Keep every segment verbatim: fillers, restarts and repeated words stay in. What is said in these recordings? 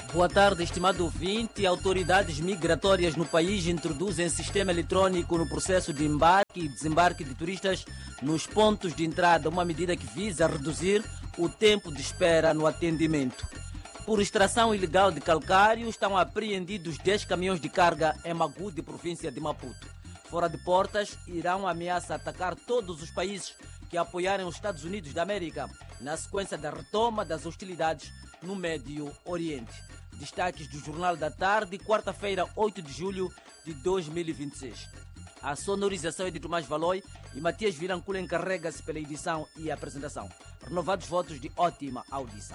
Boa tarde, estimado ouvinte. Autoridades migratórias no país introduzem sistema eletrônico no processo de embarque e desembarque de turistas nos pontos de entrada, uma medida que visa reduzir o tempo de espera no atendimento. Por extração ilegal de calcário, estão apreendidos dez caminhões de carga em Magude, província de Maputo. Fora de portas, Irão ameaça atacar todos os países que apoiarem os Estados Unidos da América na sequência da retoma das hostilidades no Médio Oriente. Destaques do Jornal da Tarde, quarta-feira, oito de julho de dois mil e vinte e seis. A sonorização é de Tomás Valoi e Matias Virancula encarrega-se pela edição e apresentação. Renovados votos de ótima audição.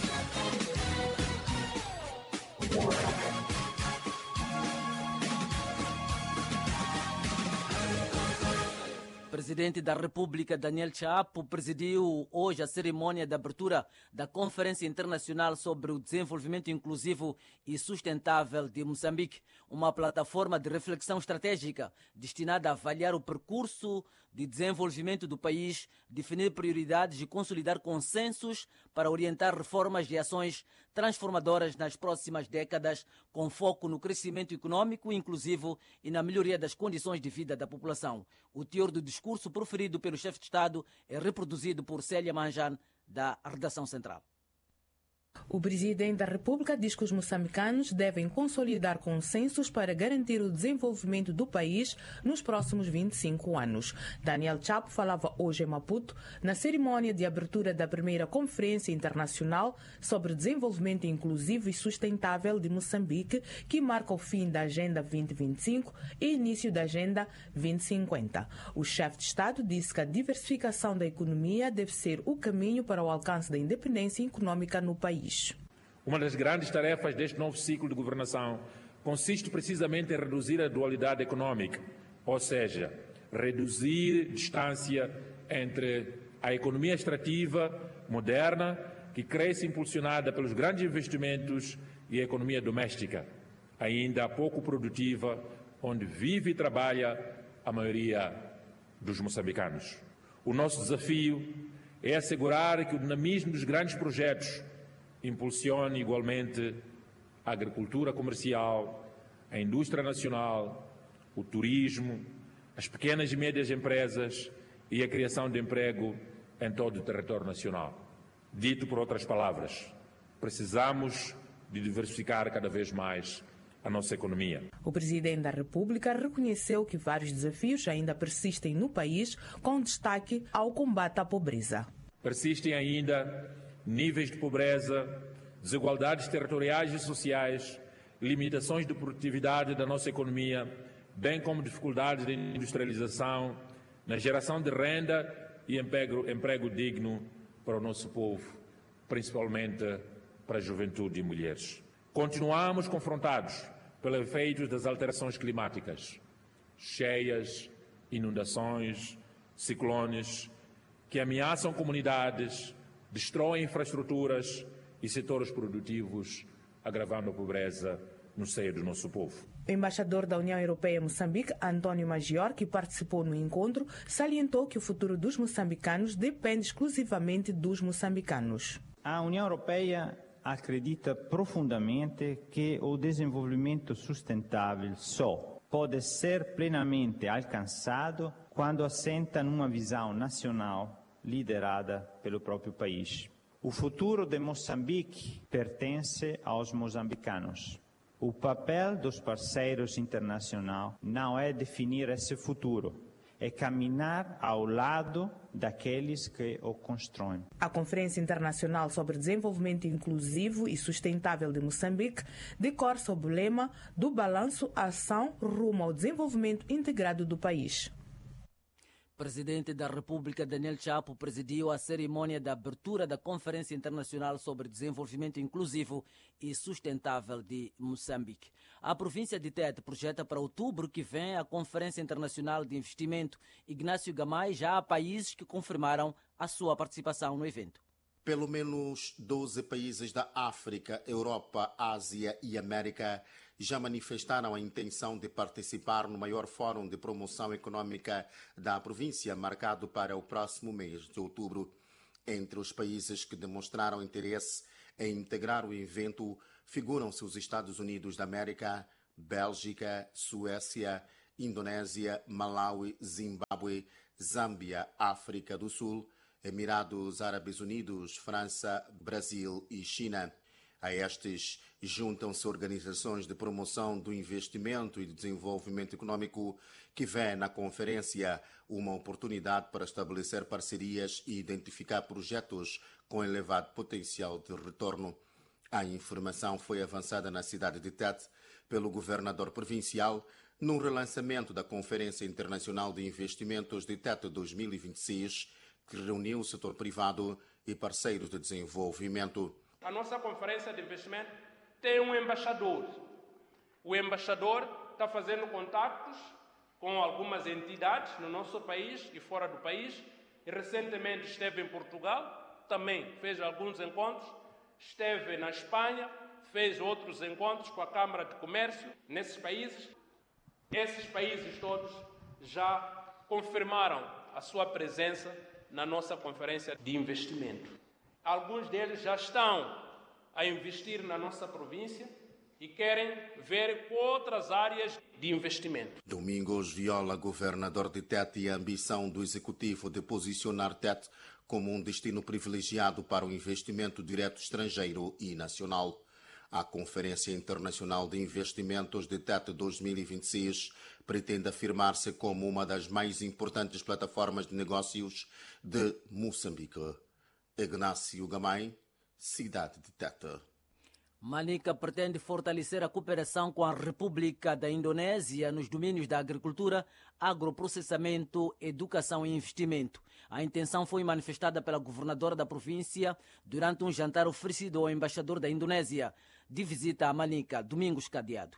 O presidente da República, Daniel Chapo, presidiu hoje a cerimônia de abertura da Conferência Internacional sobre o Desenvolvimento Inclusivo e Sustentável de Moçambique, uma plataforma de reflexão estratégica destinada a avaliar o percurso de desenvolvimento do país, definir prioridades e consolidar consensos para orientar reformas e ações transformadoras nas próximas décadas, com foco no crescimento econômico inclusivo e na melhoria das condições de vida da população. O teor do discurso proferido pelo chefe de Estado é reproduzido por Célia Manjan, da redação central. O presidente da República diz que os moçambicanos devem consolidar consensos para garantir o desenvolvimento do país nos próximos vinte e cinco anos. Daniel Chapo falava hoje em Maputo na cerimônia de abertura da primeira Conferência Internacional sobre Desenvolvimento Inclusivo e Sustentável de Moçambique, que marca o fim da Agenda vinte e vinte e cinco e início da Agenda vinte e cinquenta. O chefe de Estado disse que a diversificação da economia deve ser o caminho para o alcance da independência econômica no país. Uma das grandes tarefas deste novo ciclo de governação consiste precisamente em reduzir a dualidade econômica, ou seja, reduzir distância entre a economia extrativa moderna, que cresce impulsionada pelos grandes investimentos, e a economia doméstica, ainda pouco produtiva, onde vive e trabalha a maioria dos moçambicanos. O nosso desafio é assegurar que o dinamismo dos grandes projetos impulsione igualmente a agricultura comercial, a indústria nacional, o turismo, as pequenas e médias empresas e a criação de emprego em todo o território nacional. Dito por outras palavras, precisamos de diversificar cada vez mais a nossa economia. O presidente da República reconheceu que vários desafios ainda persistem no país, com destaque ao combate à pobreza. Persistem ainda níveis de pobreza, desigualdades territoriais e sociais, limitações de produtividade da nossa economia, bem como dificuldades de industrialização, na geração de renda e emprego, emprego digno para o nosso povo, principalmente para a juventude e mulheres. Continuamos confrontados pelos efeitos das alterações climáticas, cheias, inundações, ciclones, que ameaçam comunidades, destroem infraestruturas e setores produtivos, agravando a pobreza no seio do nosso povo. O embaixador da União Europeia em Moçambique, António Maggior, que participou no encontro, salientou que o futuro dos moçambicanos depende exclusivamente dos moçambicanos. A União Europeia acredita profundamente que o desenvolvimento sustentável só pode ser plenamente alcançado quando assenta numa visão nacional liderada pelo próprio país. O futuro de Moçambique pertence aos moçambicanos. O papel dos parceiros internacionais não é definir esse futuro, é caminhar ao lado daqueles que o constroem. A Conferência Internacional sobre Desenvolvimento Inclusivo e Sustentável de Moçambique decorre sob o lema do balanço à ação rumo ao desenvolvimento integrado do país. O presidente da República, Daniel Chapo, presidiu a cerimônia de abertura da Conferência Internacional sobre Desenvolvimento Inclusivo e Sustentável de Moçambique. A província de Tete projeta para outubro que vem a Conferência Internacional de Investimento Ignácio Gamay. Já há países que confirmaram a sua participação no evento. Pelo menos doze países da África, Europa, Ásia e América já manifestaram a intenção de participar no maior fórum de promoção econômica da província, marcado para o próximo mês de outubro. Entre os países que demonstraram interesse Em integrar o evento figuram-se os Estados Unidos da América, Bélgica, Suécia, Indonésia, Malawi, Zimbábue, Zâmbia, África do Sul, Emirados Árabes Unidos, França, Brasil e China. A estes juntam-se organizações de promoção do investimento e do desenvolvimento econômico que vê na conferência uma oportunidade para estabelecer parcerias e identificar projetos com elevado potencial de retorno. A informação foi avançada na cidade de Tete pelo governador provincial num relançamento da Conferência Internacional de Investimentos de Tete dois mil e vinte e seis, que reuniu o setor privado e parceiros de desenvolvimento. A nossa conferência de investimento tem um embaixador. O embaixador está fazendo contactos com algumas entidades no nosso país e fora do país. E recentemente esteve em Portugal, também fez alguns encontros. Esteve na Espanha, fez outros encontros com a Câmara de Comércio nesses países. Esses países todos já confirmaram a sua presença na nossa conferência de investimento. Alguns deles já estão a investir na nossa província e querem ver outras áreas de investimento. Domingos Viola, governador de Tete, e a ambição do executivo de posicionar Tete como um destino privilegiado para o investimento direto estrangeiro e nacional. A Conferência Internacional de Investimentos de Tete dois mil e vinte e seis pretende afirmar-se como uma das mais importantes plataformas de negócios de Moçambique. Ignácio Gamay, cidade de Tete. Manica pretende fortalecer a cooperação com a República da Indonésia nos domínios da agricultura, agroprocessamento, educação e investimento. A intenção foi manifestada pela governadora da província durante um jantar oferecido ao embaixador da Indonésia de visita a Manica, Domingos Cadeado.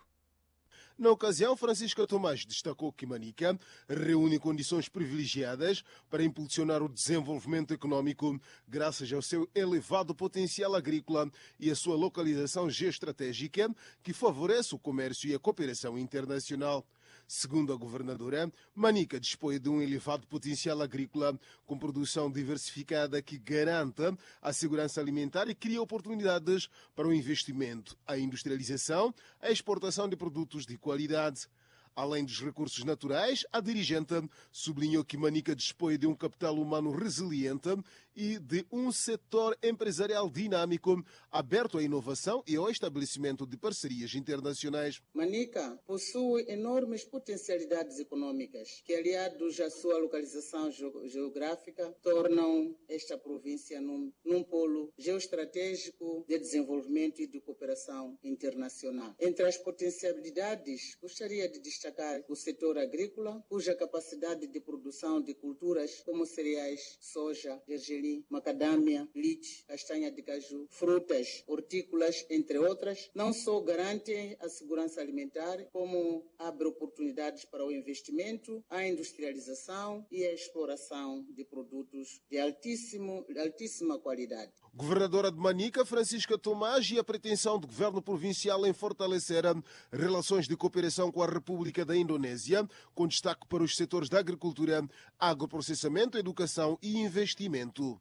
Na ocasião, Francisca Tomás destacou que Manica reúne condições privilegiadas para impulsionar o desenvolvimento econômico graças ao seu elevado potencial agrícola e a sua localização geoestratégica que favorece o comércio e a cooperação internacional. Segundo a governadora, Manica dispõe de um elevado potencial agrícola com produção diversificada que garanta a segurança alimentar e cria oportunidades para o investimento, a industrialização, a exportação de produtos de qualidade. Além dos recursos naturais, a dirigente sublinhou que Manica dispõe de um capital humano resiliente e de um setor empresarial dinâmico, aberto à inovação e ao estabelecimento de parcerias internacionais. Manica possui enormes potencialidades econômicas que, aliados à sua localização geográfica, tornam esta província num, num polo geoestratégico de desenvolvimento e de cooperação internacional. Entre as potencialidades, gostaria de destacar o setor agrícola, cuja capacidade de produção de culturas como cereais, soja, gergelim, macadâmia, leite, castanha de caju, frutas, hortícolas, entre outras, não só garante a segurança alimentar, como abre oportunidades para o investimento, a industrialização e a exploração de produtos de altíssimo, de altíssima qualidade. Governadora de Manica, Francisca Tomás, e a pretensão do governo provincial em fortalecer relações de cooperação com a República da Indonésia, com destaque para os setores da agricultura, agroprocessamento, educação e investimento.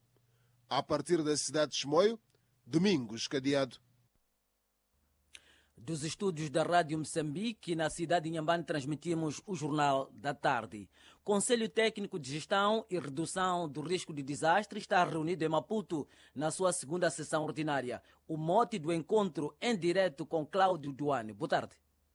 A partir da cidade de Chimoio, Domingos Cadeado. Dos estúdios da Rádio Moçambique, na cidade de Inhambane, transmitimos o Jornal da Tarde. Conselho Técnico de Gestão e Redução do Risco de Desastre está reunido em Maputo na sua segunda sessão ordinária. O mote do encontro em direto com Cláudio Duane. Boa tarde.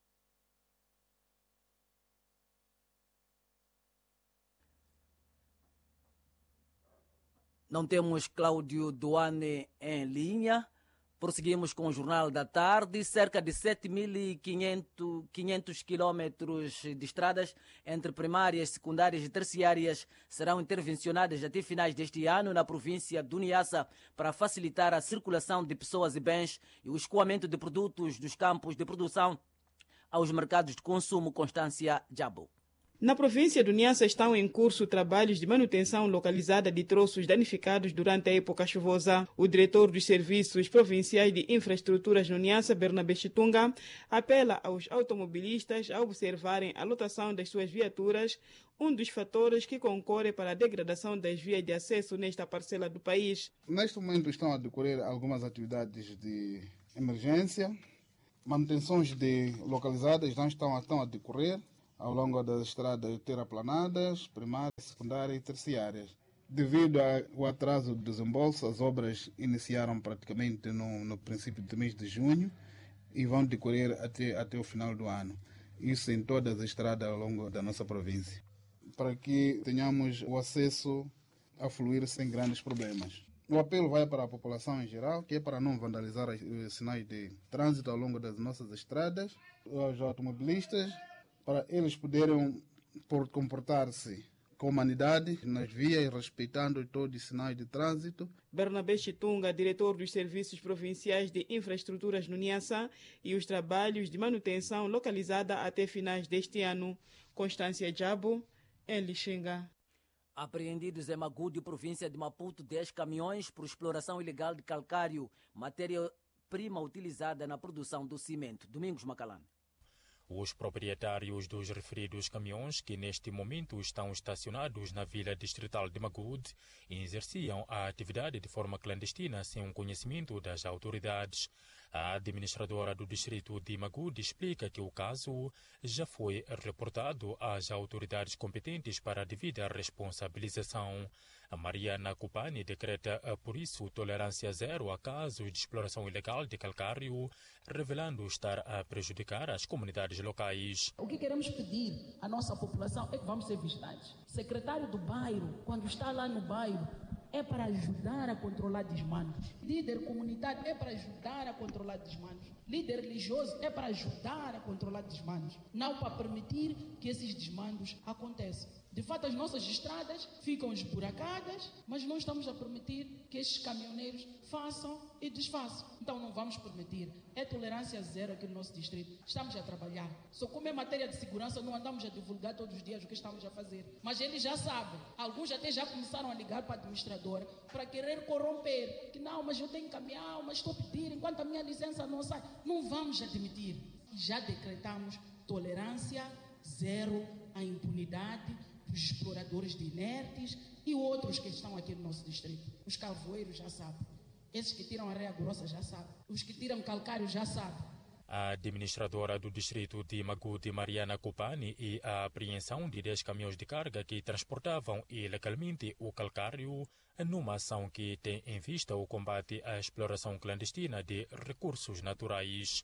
Não temos Cláudio Duane em linha. Prosseguimos com o Jornal da Tarde. Cerca de sete mil e quinhentos quilómetros de estradas entre primárias, secundárias e terciárias serão intervencionadas até finais deste ano na província do Niassa para facilitar a circulação de pessoas e bens e o escoamento de produtos dos campos de produção aos mercados de consumo. Constância Jabo. Na província do Niassa estão em curso trabalhos de manutenção localizada de troços danificados durante a época chuvosa. O diretor dos Serviços Provinciais de Infraestruturas no Niassa, Bernabé Chitunga, apela aos automobilistas a observarem a lotação das suas viaturas, um dos fatores que concorre para a degradação das vias de acesso nesta parcela do país. Neste momento estão a decorrer algumas atividades de emergência, manutenções de localizadas não estão, estão a decorrer ao longo das estradas terraplanadas, primárias, secundárias e terciárias. Devido ao atraso do desembolso, as obras iniciaram praticamente no, no princípio do mês de junho e vão decorrer até, até o final do ano. Isso em todas as estradas ao longo da nossa província, para que tenhamos o acesso a fluir sem grandes problemas. O apelo vai para a população em geral, que é para não vandalizar os sinais de trânsito ao longo das nossas estradas, aos automobilistas, para eles poderem comportar-se com humanidade nas vias, respeitando todos os sinais de trânsito. Bernabé Chitunga, diretor dos Serviços Provinciais de Infraestruturas no Niassa, e os trabalhos de manutenção localizada até finais deste ano. Constância Jabo, em Lixinga. Apreendidos em Magude, província de Maputo, dez caminhões por exploração ilegal de calcário, matéria-prima utilizada na produção do cimento. Domingos Macalano. Os proprietários dos referidos caminhões, que neste momento estão estacionados na vila distrital de Magude, exerciam a atividade de forma clandestina sem o conhecimento das autoridades. A administradora do distrito de Magude explica que o caso já foi reportado às autoridades competentes para a devida responsabilização. A Mariana Cupani decreta, por isso, tolerância zero a casos de exploração ilegal de calcário, revelando estar a prejudicar as comunidades locais. O que queremos pedir à nossa população é que vamos ser vigilantes. O secretário do bairro, quando está lá no bairro, é para ajudar a controlar desmandos. Líder comunitário é para ajudar a controlar desmandos. Líder religioso é para ajudar a controlar desmandos. Não para permitir que esses desmandos aconteçam. De fato, as nossas estradas ficam esburacadas, mas não estamos a permitir que esses caminhoneiros façam e desfaçam. Então não vamos permitir. É tolerância zero aqui no nosso distrito. Estamos a trabalhar. Só como é matéria de segurança, não andamos a divulgar todos os dias o que estamos a fazer. Mas eles já sabem. Alguns até já começaram a ligar para a administradora para querer corromper. Que não, mas eu tenho caminhão, mas estou a pedir enquanto a minha licença não sai. Não vamos admitir. Já decretamos tolerância zero à impunidade dos exploradores de inertes e outros que estão aqui no nosso distrito. Os calvoeiros já sabem. Esses que tiram areia grossa já sabem. Os que tiram calcário já sabem. A administradora do distrito de Magude, Mariana Cupani, e a apreensão de dez caminhões de carga que transportavam ilegalmente o calcário numa ação que tem em vista o combate à exploração clandestina de recursos naturais.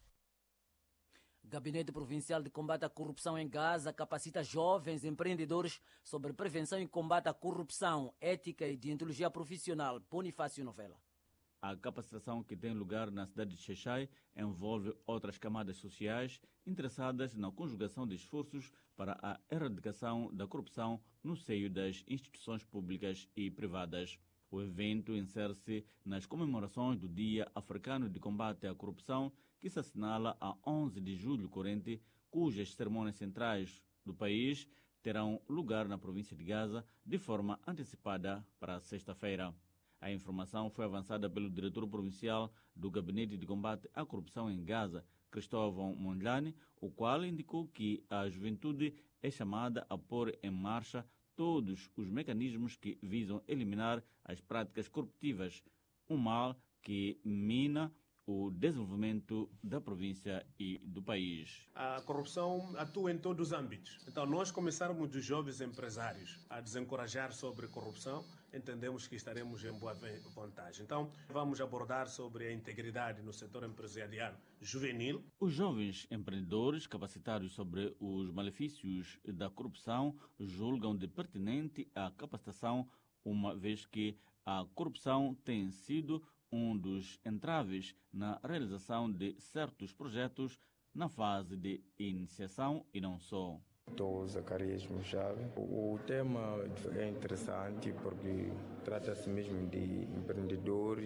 Gabinete Provincial de Combate à Corrupção em Gaza capacita jovens empreendedores sobre prevenção e combate à corrupção, ética e deontologia profissional. Bonifácio Novela. A capacitação que tem lugar na cidade de Xai-Xai envolve outras camadas sociais interessadas na conjugação de esforços para a erradicação da corrupção no seio das instituições públicas e privadas. O evento insere-se nas comemorações do Dia Africano de Combate à Corrupção, que se assinala a onze de julho corrente, cujas cerimônias centrais do país terão lugar na província de Gaza de forma antecipada para sexta-feira. A informação foi avançada pelo diretor provincial do Gabinete de Combate à Corrupção em Gaza, Cristóvão Mondlane, o qual indicou que a juventude é chamada a pôr em marcha todos os mecanismos que visam eliminar as práticas corruptivas, um mal que mina o desenvolvimento da província e do país. A corrupção atua em todos os âmbitos. Então, nós começarmos dos jovens empresários a desencorajar sobre corrupção, entendemos que estaremos em boa vantagem. Então, vamos abordar sobre a integridade no setor empresarial juvenil. Os jovens empreendedores capacitados sobre os malefícios da corrupção julgam de pertinente a capacitação, uma vez que a corrupção tem sido um dos entraves na realização de certos projetos na fase de iniciação e não só. Sou Zacarias Mojave. O tema é interessante porque trata-se mesmo de empreendedores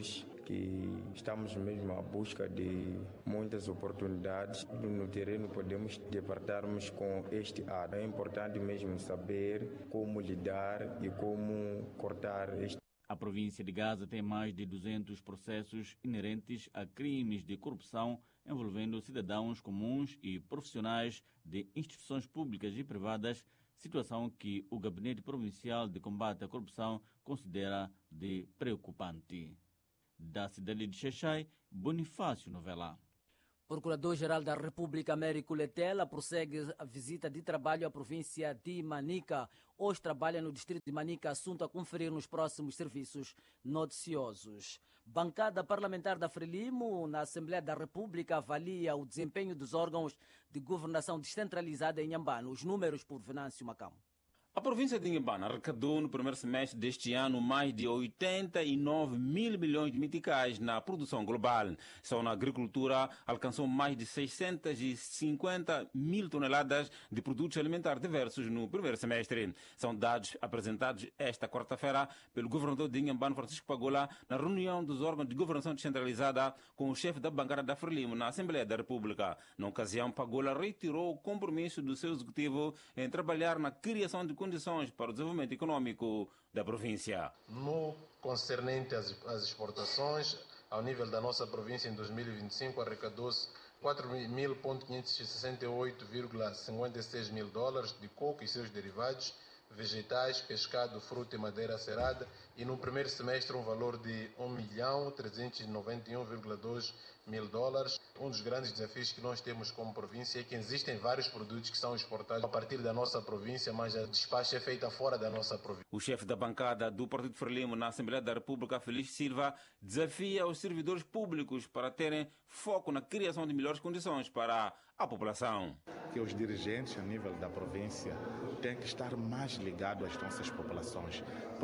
que estamos mesmo à busca de muitas oportunidades. No terreno podemos depararmos com este ar. É importante mesmo saber como lidar e como cortar este. A província de Gaza tem mais de duzentos processos inerentes a crimes de corrupção envolvendo cidadãos comuns e profissionais de instituições públicas e privadas, situação que o Gabinete Provincial de Combate à Corrupção considera de preocupante. Da cidade de Xai-Xai, Bonifácio Novela. Procurador-Geral da República, Américo Letela, prossegue a visita de trabalho à província de Manica. Hoje trabalha no distrito de Manica, assunto a conferir nos próximos serviços noticiosos. Bancada parlamentar da Frelimo, na Assembleia da República, avalia o desempenho dos órgãos de governação descentralizada em Inhambane. Os números por Venâncio Macamo. A província de Inhambane arrecadou no primeiro semestre deste ano mais de oitenta e nove mil milhões de meticais na produção global. Só na agricultura alcançou mais de seiscentos e cinquenta mil toneladas de produtos alimentares diversos no primeiro semestre. São dados apresentados esta quarta-feira pelo governador de Inhambane, Francisco Pagola, na reunião dos órgãos de governação descentralizada com o chefe da bancada da Frelimo na Assembleia da República. Na ocasião, Pagola reiterou o compromisso do seu executivo em trabalhar na criação de condições para o desenvolvimento econômico da província. No concernente às, às exportações, ao nível da nossa província, em dois mil e vinte e cinco, arrecadou-se quatro mil quinhentos e sessenta e oito vírgula cinquenta e seis mil dólares de coco e seus derivados, vegetais, pescado, fruta e madeira cerrada, e no primeiro semestre um valor de um milhão trezentos e noventa e um vírgula dois mil dólares. Um dos grandes desafios que nós temos como província é que existem vários produtos que são exportados a partir da nossa província, mas a despacho é feita fora da nossa província. O chefe da bancada do Partido Frelimo na Assembleia da República, Feliz Silva, desafia os servidores públicos para terem foco na criação de melhores condições para a população. Que os dirigentes a nível da província têm que estar mais ligados às nossas populações,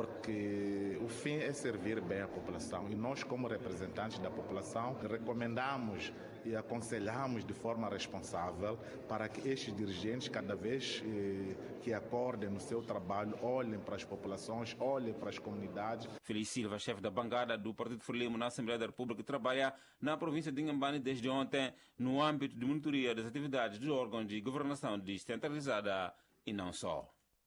porque o fim é servir bem a população e nós, como representantes da população, recomendamos e aconselhamos de forma responsável para que estes dirigentes, cada vez eh, que acordem no seu trabalho, olhem para as populações, olhem para as comunidades. Feliz Silva, chefe da bancada do Partido Frelimo na Assembleia da República, trabalha na província de Inhambane desde ontem no âmbito de monitoria das atividades dos órgãos de governação descentralizada e não só.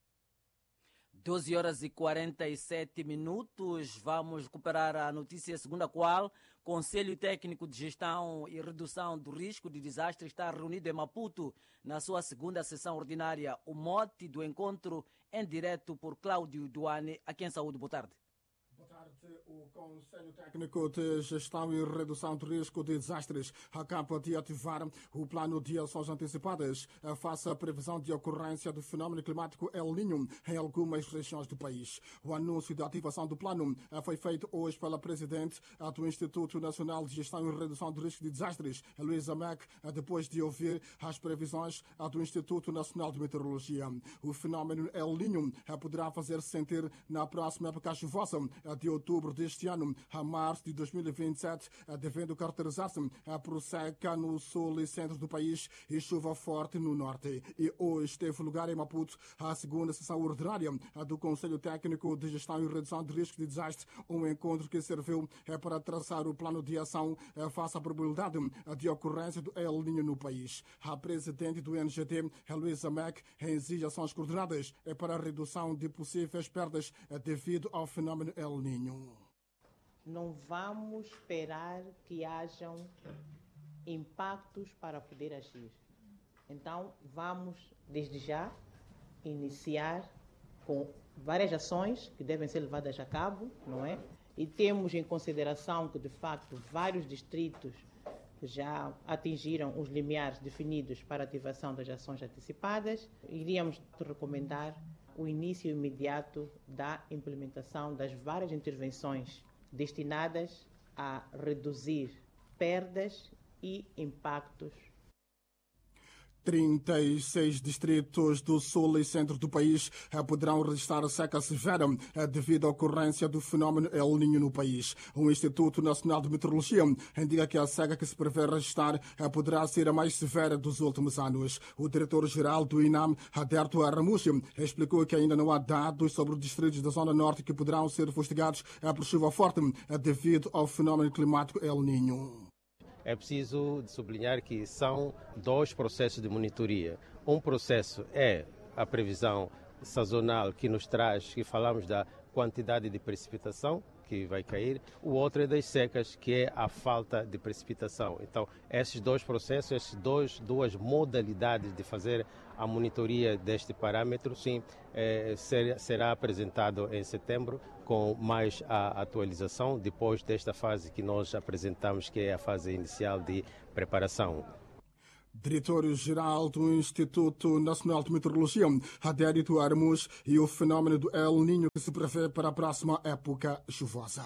doze horas e quarenta e sete minutos. Vamos recuperar a notícia segundo a qual o Conselho Técnico de Gestão e Redução do Risco de Desastre está reunido em Maputo na sua segunda sessão ordinária. O mote do encontro em direto por Cláudio Duane, aqui em Saúde. Boa tarde. Boa tarde. O Conselho Técnico de Gestão e Redução do Risco de Desastres acaba de ativar o plano de ações antecipadas face à previsão de ocorrência do fenômeno climático El Niño em algumas regiões do país. O anúncio da ativação do plano foi feito hoje pela presidente do Instituto Nacional de Gestão e Redução do Risco de Desastres, Luísa Mac, depois de ouvir as previsões do Instituto Nacional de Meteorologia. O fenômeno El Niño poderá fazer-se sentir na próxima época chuvosa de outubro deste ano a março de dois mil e vinte e sete, devendo caracterizar-se por seca no sul e centro do país e chuva forte no norte. E hoje teve lugar em Maputo a segunda sessão ordinária do Conselho Técnico de Gestão e Redução de Risco de Desastre, um encontro que serviu para traçar o plano de ação face à probabilidade de ocorrência do El Niño no país. A presidente do N G T, Luísa Mac, exige ações coordenadas para a redução de possíveis perdas devido ao fenômeno El Niño. Não vamos esperar que hajam impactos para poder agir. Então, vamos, desde já, iniciar com várias ações que devem ser levadas a cabo, não é? E temos em consideração que, de facto, vários distritos já atingiram os limiares definidos para a ativação das ações antecipadas. Iríamos recomendar o início imediato da implementação das várias intervenções destinadas a reduzir perdas e impactos. trinta e seis distritos do sul e centro do país poderão registrar seca severa devido à ocorrência do fenómeno El Niño no país. O Instituto Nacional de Meteorologia indica que a seca que se prevê registrar poderá ser a mais severa dos últimos anos. O diretor-geral do INAM, Aderto Aramuchi, explicou que ainda não há dados sobre os distritos da Zona Norte que poderão ser fustigados por chuva forte devido ao fenómeno climático El Niño. É preciso sublinhar que são dois processos de monitoria. Um processo é a previsão sazonal que nos traz, que falamos da quantidade de precipitação que vai cair. O outro é das secas, que é a falta de precipitação. Então, esses dois processos, essas dois, duas modalidades de fazer a monitoria deste parâmetro, sim, é, ser, será apresentado em setembro com mais a atualização depois desta fase que nós apresentamos, que é a fase inicial de preparação. Diretor-geral do Instituto Nacional de Meteorologia, Adérito Aramuchi, e o fenómeno do El Niño que se prevê para a próxima época chuvosa.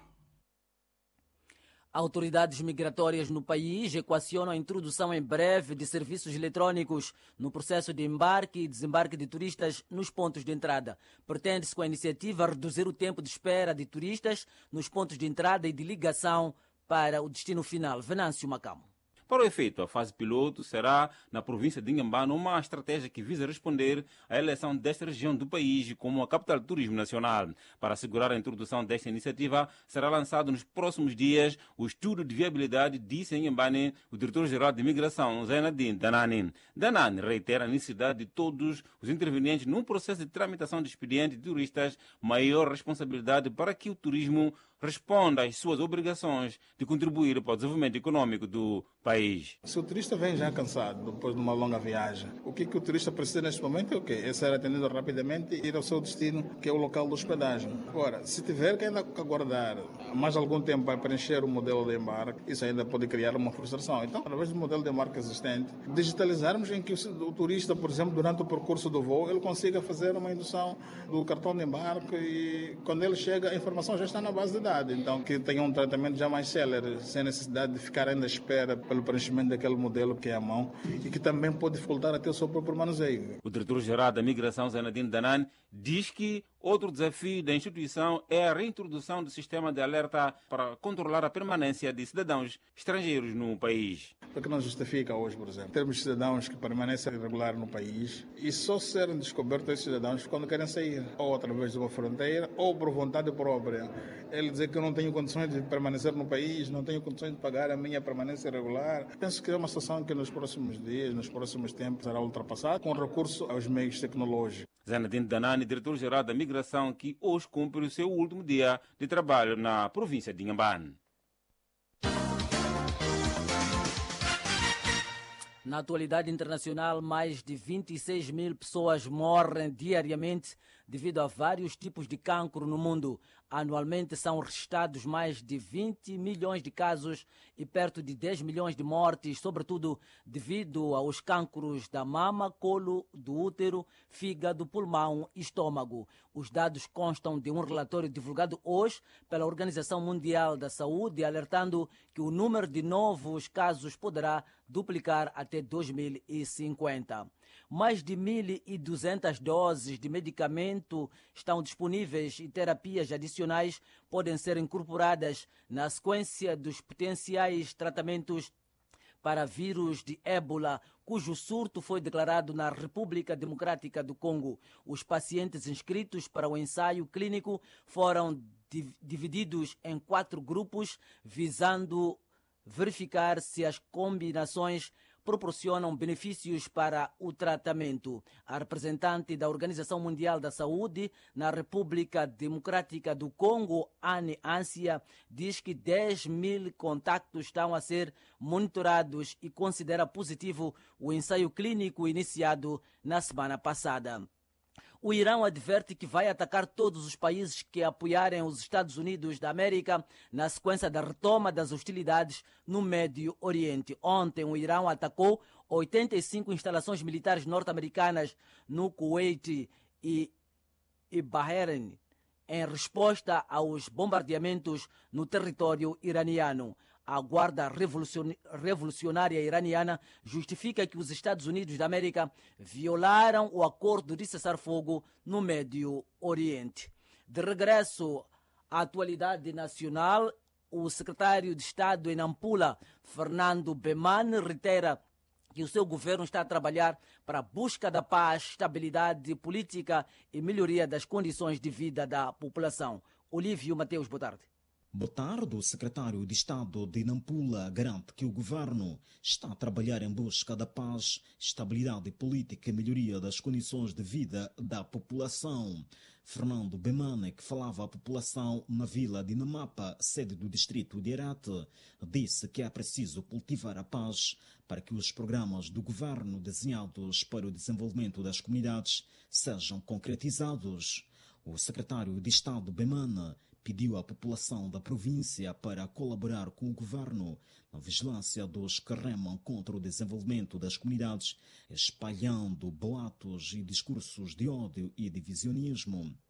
Autoridades migratórias no país equacionam a introdução em breve de serviços eletrônicos no processo de embarque e desembarque de turistas nos pontos de entrada. Pretende-se com a iniciativa reduzir o tempo de espera de turistas nos pontos de entrada e de ligação para o destino final. Venâncio Macamo. Para o efeito, a fase piloto será na província de Inhambane uma estratégia que visa responder à eleição desta região do país como a capital do turismo nacional. Para assegurar a introdução desta iniciativa, será lançado nos próximos dias o estudo de viabilidade, disse em Inhambane o diretor-geral de imigração, Zainadine Danani. Danani reitera a necessidade de todos os intervenientes num processo de tramitação de expediente de turistas, maior responsabilidade para que o turismo responda às suas obrigações de contribuir para o desenvolvimento econômico do país. Se o turista vem já cansado depois de uma longa viagem, o que, que o turista precisa neste momento é o quê? É ser atendido rapidamente e ir ao seu destino, que é o local de hospedagem. Agora, se tiver que ainda aguardar mais algum tempo para preencher o modelo de embarque, isso ainda pode criar uma frustração. Então, através do modelo de embarque existente, digitalizarmos em que o, o turista, por exemplo, durante o percurso do voo, ele consiga fazer uma indução do cartão de embarque e quando ele chega, a informação já está na base de dados. Então, que tenha um tratamento já mais célere, sem necessidade de ficar ainda à espera pelo preenchimento daquele modelo que é à mão e que também pode dificultar até o seu próprio manuseio. O diretor-geral da Migração, Zainadine Danani, diz que outro desafio da instituição é a reintrodução do sistema de alerta para controlar a permanência de cidadãos estrangeiros no país. O que não justifica hoje, por exemplo, termos cidadãos que permanecem irregular no país e só serem descobertos esses cidadãos quando querem sair, ou através de uma fronteira, ou por vontade própria. Ele dizer que eu não tenho condições de permanecer no país, não tenho condições de pagar a minha permanência irregular. Penso que é uma situação que nos próximos dias, nos próximos tempos, será ultrapassada com recurso aos meios tecnológicos. Zainadine Danani, diretor-geral da Migração, que hoje cumpre o seu último dia de trabalho na província de Inhambane. Na atualidade internacional, mais de vinte e seis mil pessoas morrem diariamente devido a vários tipos de cancro no mundo. Anualmente são registrados mais de vinte milhões de casos e perto de dez milhões de mortes, sobretudo devido aos cancros da mama, colo, do útero, fígado, pulmão e estômago. Os dados constam de um relatório divulgado hoje pela Organização Mundial da Saúde, alertando que o número de novos casos poderá duplicar até dois mil e cinquenta. Mais de mil e duzentas doses de medicamento estão disponíveis e terapias adicionais podem ser incorporadas na sequência dos potenciais tratamentos para vírus de ébola, cujo surto foi declarado na República Democrática do Congo. Os pacientes inscritos para o ensaio clínico foram divididos em quatro grupos, visando verificar se as combinações proporcionam benefícios para o tratamento. A representante da Organização Mundial da Saúde na República Democrática do Congo, Anne Ansia, diz que dez mil contactos estão a ser monitorados e considera positivo o ensaio clínico iniciado na semana passada. O Irão adverte que vai atacar todos os países que apoiarem os Estados Unidos da América na sequência da retoma das hostilidades no Médio Oriente. Ontem, o Irão atacou oitenta e cinco instalações militares norte-americanas no Kuwait e, e Bahrein, em resposta aos bombardeamentos no território iraniano. A Guarda Revolucionária Iraniana justifica que os Estados Unidos da América violaram o acordo de cessar-fogo no Médio Oriente. De regresso à atualidade nacional, o secretário de Estado em Nampula, Fernando Beman, reitera que o seu governo está a trabalhar para a busca da paz, estabilidade política e melhoria das condições de vida da população. Olívio Mateus, boa tarde. Boa tarde, o secretário de Estado de Nampula garante que o governo está a trabalhar em busca da paz, estabilidade política e melhoria das condições de vida da população. Fernando Bemane, que falava à população na vila de Namapa, sede do distrito de Herate, disse que é preciso cultivar a paz para que os programas do governo desenhados para o desenvolvimento das comunidades sejam concretizados. O secretário de Estado Bemane pediu à população da província para colaborar com o governo na vigilância dos que remam contra o desenvolvimento das comunidades, espalhando boatos e discursos de ódio e divisionismo.